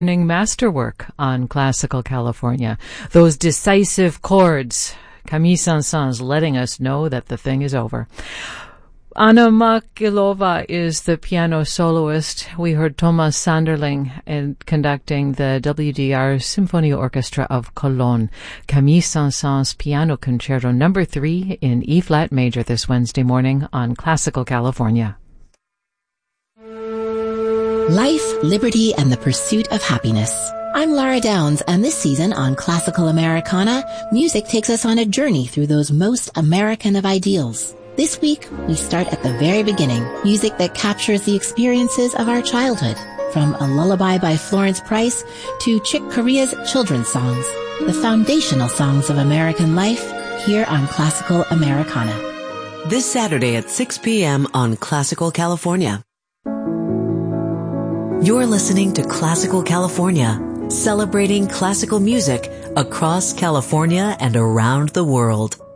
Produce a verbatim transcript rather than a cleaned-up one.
Masterwork on Classical California. Those decisive chords. Camille Saint-Saëns letting us know that the thing is over. Anna Makilova is the piano soloist. We heard Thomas Sanderling in conducting the W D R Symphony Orchestra of Cologne. Camille Saint-Saëns Piano Concerto number three in E-flat major this Wednesday morning on Classical California. Life, liberty, and the pursuit of happiness. I'm Lara Downs, and this season on Classical Americana, music takes us on a journey through those most American of ideals. This week, we start at the very beginning, music that captures the experiences of our childhood, from A Lullaby by Florence Price to Chick Corea's children's songs, the foundational songs of American life, here on Classical Americana. This Saturday at six p.m. on Classical California. You're listening to Classical California, celebrating classical music across California and around the world.